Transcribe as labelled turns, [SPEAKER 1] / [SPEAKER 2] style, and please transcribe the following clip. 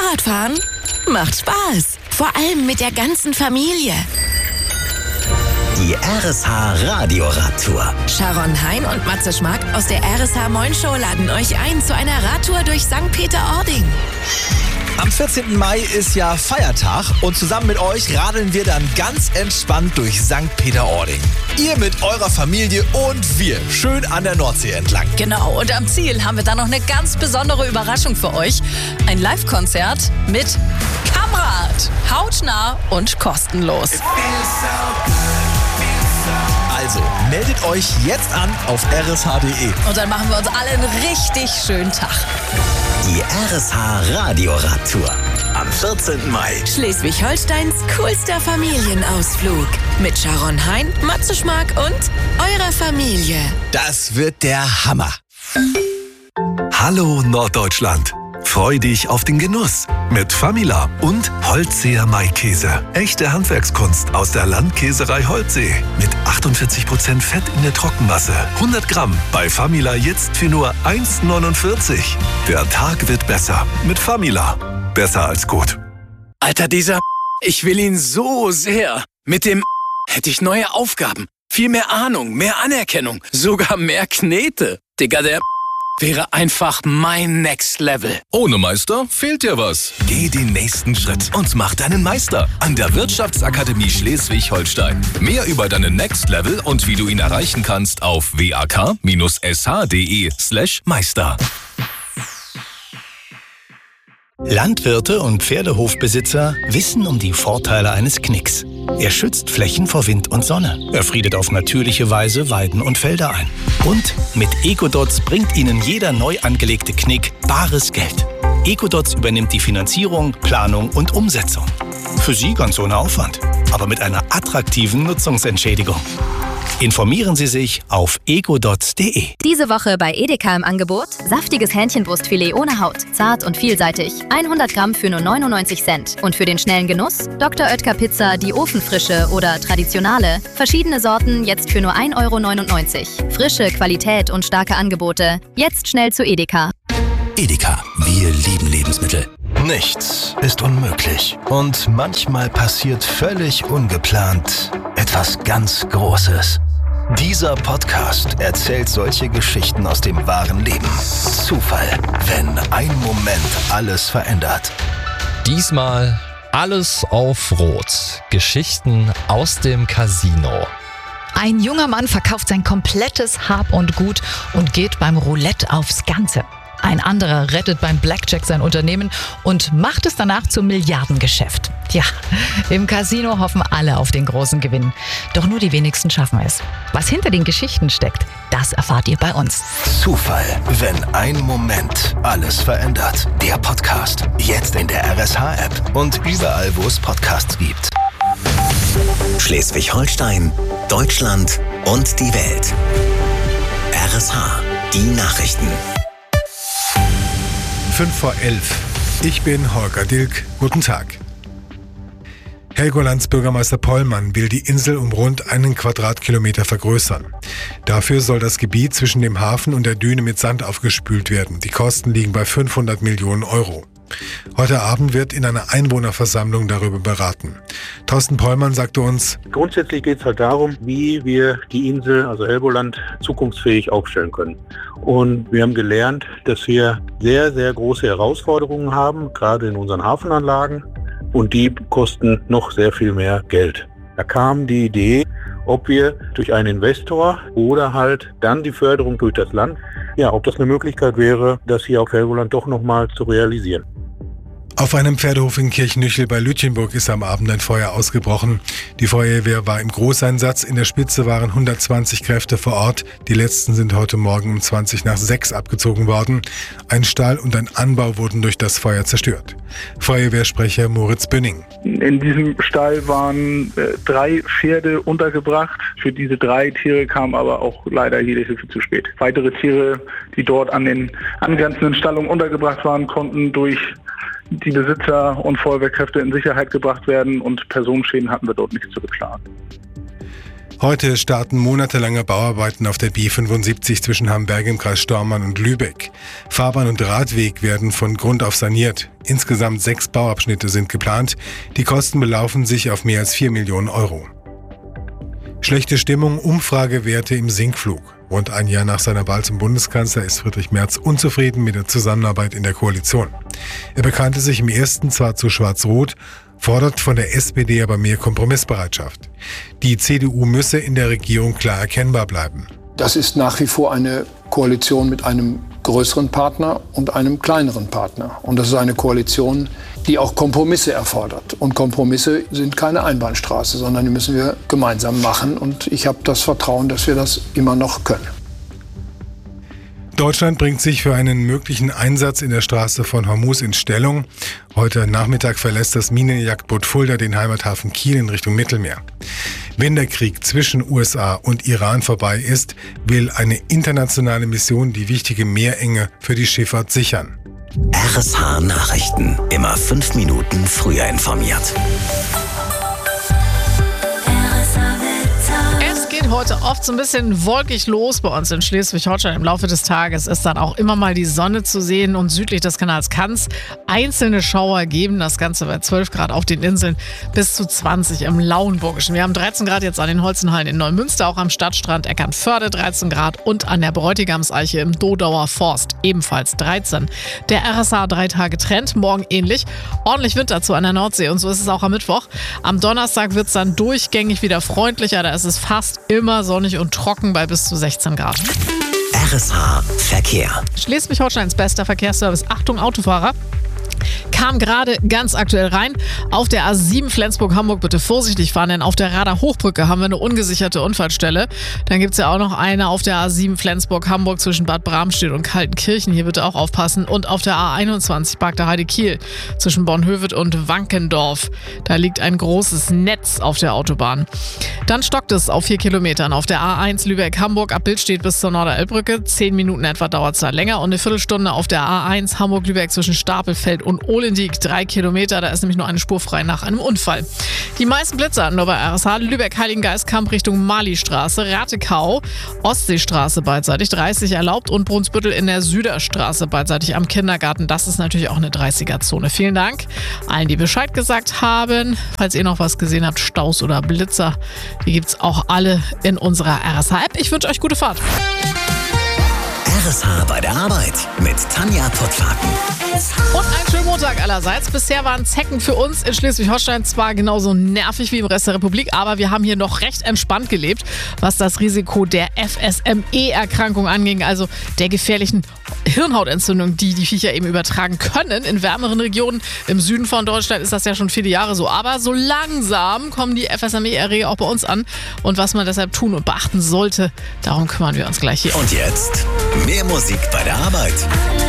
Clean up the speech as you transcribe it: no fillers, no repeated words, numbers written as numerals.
[SPEAKER 1] Fahrradfahren macht Spaß. Vor allem mit der ganzen Familie.
[SPEAKER 2] Die RSH Radioradtour.
[SPEAKER 1] Sharon Hein und Matze Schmack aus der RSH Moin Show laden euch ein zu einer Radtour durch St. Peter-Ording.
[SPEAKER 3] Am 14. Mai ist ja Feiertag und zusammen mit euch radeln wir dann ganz entspannt durch St. Peter-Ording. Ihr mit eurer Familie und wir schön an der Nordsee entlang.
[SPEAKER 4] Genau, und am Ziel haben wir dann noch eine ganz besondere Überraschung für euch. Ein Live-Konzert mit Kamrad. Hautnah und kostenlos.
[SPEAKER 3] Also, meldet euch jetzt an auf rsh.de.
[SPEAKER 4] Und dann machen wir uns alle einen richtig schönen Tag.
[SPEAKER 2] Die RSH Radioradtour am 14. Mai.
[SPEAKER 1] Schleswig-Holsteins coolster Familienausflug. Mit Sharon Hein, Matze Schmack und eurer Familie.
[SPEAKER 3] Das wird der Hammer.
[SPEAKER 5] Hallo Norddeutschland. Freu dich auf den Genuss mit Famila und Holtseer Maikäse. Echte Handwerkskunst aus der Landkäserei Holtsee. Mit 48% Fett in der Trockenmasse. 100 Gramm bei Famila jetzt für nur 1,49. Der Tag wird besser mit Famila. Besser als gut.
[SPEAKER 6] Alter, ich will ihn so sehr. Mit dem hätte ich neue Aufgaben. Viel mehr Ahnung, mehr Anerkennung, sogar mehr Knete. Digga, der wäre einfach mein Next Level.
[SPEAKER 5] Ohne Meister fehlt dir was. Geh den nächsten Schritt und mach deinen Meister an der Wirtschaftsakademie Schleswig-Holstein. Mehr über deinen Next Level und wie du ihn erreichen kannst auf wak-sh.de/Meister.
[SPEAKER 7] Landwirte und Pferdehofbesitzer wissen um die Vorteile eines Knicks. Er schützt Flächen vor Wind und Sonne. Er friedet auf natürliche Weise Weiden und Felder ein. Und mit Ecodots bringt Ihnen jeder neu angelegte Knick bares Geld. Ecodots übernimmt die Finanzierung, Planung und Umsetzung. Für Sie ganz ohne Aufwand, aber mit einer attraktiven Nutzungsentschädigung. Informieren Sie sich auf ecodots.de.
[SPEAKER 8] Diese Woche bei Edeka im Angebot: saftiges Hähnchenbrustfilet ohne Haut, zart und vielseitig, 100 Gramm für nur 99 Cent. Und für den schnellen Genuss: Dr. Oetker Pizza, die Ofenfrische oder traditionale, verschiedene Sorten jetzt für nur 1,99 €. Frische, Qualität und starke Angebote. Jetzt schnell zu Edeka.
[SPEAKER 2] Edeka, wir lieben Lebensmittel.
[SPEAKER 7] Nichts ist unmöglich. Und manchmal passiert völlig ungeplant etwas ganz Großes. Dieser Podcast erzählt solche Geschichten aus dem wahren Leben. Zufall, wenn ein Moment alles verändert.
[SPEAKER 9] Diesmal alles auf Rot. Geschichten aus dem Casino.
[SPEAKER 10] Ein junger Mann verkauft sein komplettes Hab und Gut und geht beim Roulette aufs Ganze. Ein anderer rettet beim Blackjack sein Unternehmen und macht es danach zum Milliardengeschäft. Ja, im Casino hoffen alle auf den großen Gewinn. Doch nur die wenigsten schaffen es. Was hinter den Geschichten steckt, das erfahrt ihr bei uns.
[SPEAKER 7] Zufall, wenn ein Moment alles verändert. Der Podcast, jetzt in der RSH-App und überall, wo es Podcasts gibt.
[SPEAKER 2] Schleswig-Holstein, Deutschland und die Welt. RSH, die Nachrichten.
[SPEAKER 11] 11:05. Ich bin Holger Dilk. Guten Tag. Helgolands Bürgermeister Pollmann will die Insel um rund 1 Quadratkilometer vergrößern. Dafür soll das Gebiet zwischen dem Hafen und der Düne mit Sand aufgespült werden. Die Kosten liegen bei 500 Millionen Euro. Heute Abend wird in einer Einwohnerversammlung darüber beraten. Thorsten Pollmann sagte uns:
[SPEAKER 12] Grundsätzlich geht es halt darum, wie wir die Insel, also Helgoland, zukunftsfähig aufstellen können. Und wir haben gelernt, dass wir sehr, sehr große Herausforderungen haben, gerade in unseren Hafenanlagen. Und die kosten noch sehr viel mehr Geld. Da kam die Idee, ob wir durch einen Investor oder halt dann die Förderung durch das Land, ob das eine Möglichkeit wäre, das hier auf Helgoland doch nochmal zu realisieren.
[SPEAKER 11] Auf einem Pferdehof in Kirchnüchel bei Lütjenburg ist am Abend ein Feuer ausgebrochen. Die Feuerwehr war im Großeinsatz. In der Spitze waren 120 Kräfte vor Ort. Die letzten sind heute Morgen um 5:20 abgezogen worden. Ein Stall und ein Anbau wurden durch das Feuer zerstört. Feuerwehrsprecher Moritz Bünning.
[SPEAKER 13] In diesem Stall waren 3 Pferde untergebracht. Für diese 3 Tiere kam aber auch leider jede Hilfe zu spät. Weitere Tiere, die dort an den angrenzenden Stallungen untergebracht waren, konnten durch die Besitzer und Feuerwehrkräfte in Sicherheit gebracht werden und Personenschäden hatten wir dort nicht zu beklagen.
[SPEAKER 11] Heute starten monatelange Bauarbeiten auf der B75 zwischen Hamberg im Kreis Stormarn und Lübeck. Fahrbahn und Radweg werden von Grund auf saniert. Insgesamt 6 Bauabschnitte sind geplant. Die Kosten belaufen sich auf mehr als 4 Millionen Euro. Schlechte Stimmung, Umfragewerte im Sinkflug. Rund ein Jahr nach seiner Wahl zum Bundeskanzler ist Friedrich Merz unzufrieden mit der Zusammenarbeit in der Koalition. Er bekannte sich im ersten zwar zu Schwarz-Rot, fordert von der SPD aber mehr Kompromissbereitschaft. Die CDU müsse in der Regierung klar erkennbar bleiben.
[SPEAKER 14] Das ist nach wie vor eine Koalition mit einem größeren Partner und einem kleineren Partner. Und das ist eine Koalition, die auch Kompromisse erfordert. Und Kompromisse sind keine Einbahnstraße, sondern die müssen wir gemeinsam machen. Und ich habe das Vertrauen, dass wir das immer noch können.
[SPEAKER 11] Deutschland bringt sich für einen möglichen Einsatz in der Straße von Hormuz in Stellung. Heute Nachmittag verlässt das Minenjagdboot Fulda den Heimathafen Kiel in Richtung Mittelmeer. Wenn der Krieg zwischen USA und Iran vorbei ist, will eine internationale Mission die wichtige Meerenge für die Schifffahrt sichern.
[SPEAKER 2] RSH Nachrichten. Immer 5 Minuten früher informiert.
[SPEAKER 4] Heute oft so ein bisschen wolkig los bei uns in Schleswig-Holstein. Im Laufe des Tages ist dann auch immer mal die Sonne zu sehen und südlich des Kanals kann es einzelne Schauer geben. Das Ganze bei 12 Grad auf den Inseln bis zu 20 im Lauenburgischen. Wir haben 13 Grad jetzt an den Holzenhallen in Neumünster, auch am Stadtstrand Eckernförde 13 Grad und an der Bräutigamseiche im Dodauer Forst ebenfalls 13. Der RSH 3-Tage-Trend, morgen ähnlich. Ordentlich Wind dazu an der Nordsee und so ist es auch am Mittwoch. Am Donnerstag wird es dann durchgängig wieder freundlicher. Da ist es fast immer sonnig und trocken bei bis zu 16 Grad.
[SPEAKER 2] RSH Verkehr.
[SPEAKER 4] Schleswig-Holsteins bester Verkehrsservice. Achtung, Autofahrer. Kam gerade ganz aktuell rein. Auf der A7 Flensburg-Hamburg bitte vorsichtig fahren, denn auf der Radar-Hochbrücke haben wir eine ungesicherte Unfallstelle. Dann gibt es ja auch noch eine auf der A7 Flensburg-Hamburg zwischen Bad Bramstedt und Kaltenkirchen. Hier bitte auch aufpassen. Und auf der A21 Bagda Heide-Kiel zwischen Bornhöved und Wankendorf. Da liegt ein großes Netz auf der Autobahn. Dann stockt es auf 4 Kilometern. Auf der A1 Lübeck-Hamburg ab Billstedt bis zur Norderelbbrücke. 10 Minuten etwa dauert es da länger. Und eine Viertelstunde auf der A1 Hamburg-Lübeck zwischen Stapelfeld und Ohlendieck, 3 Kilometer, da ist nämlich nur eine Spur frei nach einem Unfall. Die meisten Blitzer nur bei RSH, Lübeck-Heiligengeistkamp Richtung Malistraße, Ratekau, Ostseestraße beidseitig 30 erlaubt und Brunsbüttel in der Süderstraße beidseitig am Kindergarten. Das ist natürlich auch eine 30er-Zone. Vielen Dank allen, die Bescheid gesagt haben. Falls ihr noch was gesehen habt, Staus oder Blitzer, die gibt's auch alle in unserer RSH-App. Ich wünsche euch gute Fahrt.
[SPEAKER 2] RSH bei der Arbeit mit Tanja Pottlaken.
[SPEAKER 4] Und einen schönen Montag allerseits. Bisher waren Zecken für uns in Schleswig-Holstein zwar genauso nervig wie im Rest der Republik, aber wir haben hier noch recht entspannt gelebt, was das Risiko der FSME-Erkrankung anging, also der gefährlichen Hirnhautentzündung, die die Viecher eben übertragen können. In wärmeren Regionen im Süden von Deutschland ist das ja schon viele Jahre so. Aber so langsam kommen die FSME-Erreger auch bei uns an. Und was man deshalb tun und beachten sollte, darum kümmern wir uns gleich hier.
[SPEAKER 2] Und jetzt mehr Musik bei der Arbeit.